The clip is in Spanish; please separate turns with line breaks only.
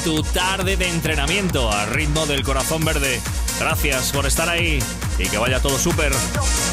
tu tarde de entrenamiento al ritmo del Corazón Verde. Gracias por estar ahí y que vaya todo súper.